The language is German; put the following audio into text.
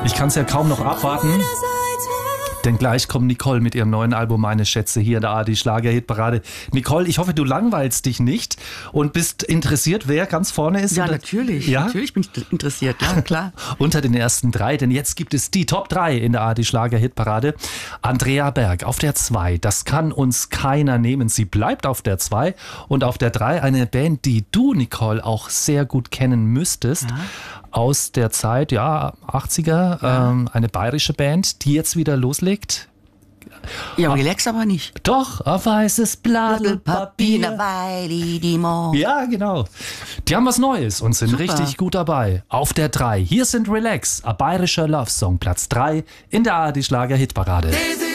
Ich kann es ja kaum noch abwarten, denn gleich kommt Nicole mit ihrem neuen Album Meine Schätze hier in der ARD Schlager-Hitparade. Nicole, ich hoffe, du langweilst dich nicht und bist interessiert, wer ganz vorne ist. Ja, natürlich. Ja? Natürlich bin ich interessiert, ja, klar. Unter den ersten 3, denn jetzt gibt es die Top 3 in der ARD Schlager-Hitparade. Andrea Berg auf der 2, das kann uns keiner nehmen. Sie bleibt auf der 2 und auf der 3 eine Band, die du, Nicole, auch sehr gut kennen müsstest. Ja. Aus der Zeit, 80er, eine bayerische Band, die jetzt wieder loslegt. Ja, Relax aber nicht. Doch, auf weißes Blatt Papier. Ja, genau. Die haben was Neues und sind richtig gut dabei. Auf der 3, hier sind Relax, ein bayerischer Love-Song, Platz 3 in der ARD Schlager-Hitparade.